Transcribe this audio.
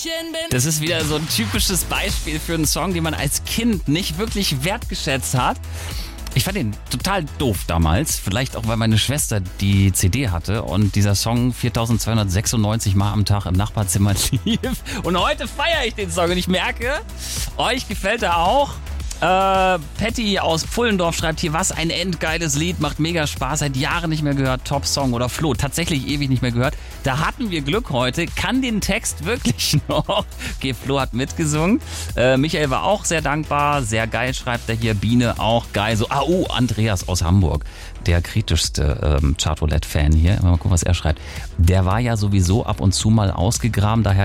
Das ist wieder so ein typisches Beispiel für einen Song, den man als Kind nicht wirklich wertgeschätzt hat. Ich fand den total doof damals, vielleicht auch, weil meine Schwester die CD hatte und dieser Song 4296 Mal am Tag im Nachbarzimmer lief. Und heute feiere ich den Song und ich merke, euch gefällt er auch. Patty aus Pfullendorf schreibt hier, was ein endgeiles Lied, macht mega Spaß, seit Jahren nicht mehr gehört, Top-Song. Oder Flo, tatsächlich ewig nicht mehr gehört. Da hatten wir Glück heute, kann den Text wirklich noch. Okay, Flo hat mitgesungen. Michael war auch sehr dankbar, sehr geil, schreibt er hier. Biene auch geil. So, Andreas aus Hamburg, der kritischste Chartolette-Fan hier. Mal gucken, was er schreibt. Der war ja sowieso ab und zu mal ausgegraben, daher